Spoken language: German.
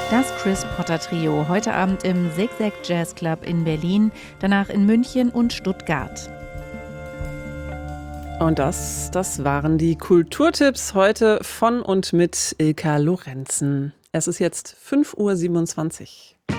Das Chris Potter Trio, heute Abend im Zigzag Jazz Club in Berlin, danach in München und Stuttgart. Und das waren die Kulturtipps heute von und mit Ilka Lorenzen. Es ist jetzt 5:27 Uhr.